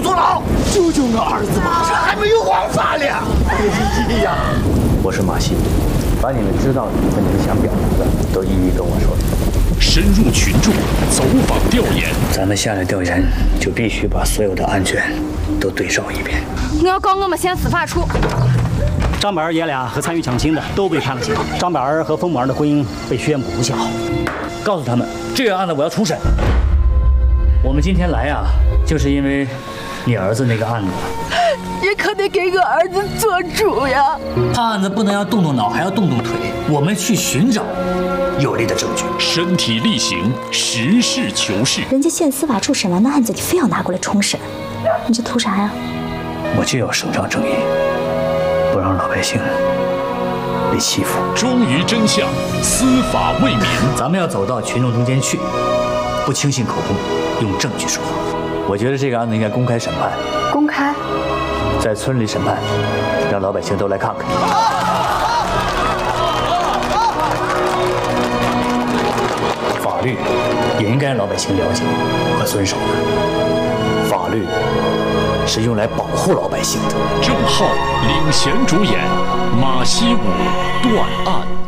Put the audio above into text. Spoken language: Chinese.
坐牢。 救救我儿子吧！ 这还没有王法呢！哎呀， 我是马西，把你们知道的和你们想表达的都一一跟我说。 深入群众，走访调研。 咱们下来调研，就必须把所有的案卷都对照一遍。 我要告我们县司法处。 张百儿爷俩和参与抢亲的都被判了刑，张百儿和冯某儿的婚姻被宣布无效。 告诉他们，这个案子我要重审。我们今天来啊，就是因为你儿子那个案子。 你可得给我儿子做主呀！ 判案子不能要动动脑，还要动动腿。我们去寻找有力的证据， 身体力行，实事求是。 人家县司法处审完的案子，你非要拿过来重审，你这图啥呀？ 我就要伸张正义，不让老百姓被欺负。 忠于真相，司法为民。 咱们要走到群众中间去，不轻信口供，用证据说话。我觉得这个案子应该公开审判。 公开？ 在村里审判，让老百姓都来看看。法律也应该让老百姓了解和遵守的。法律是用来保护老百姓的。 郑浩领衔主演，马西武断案。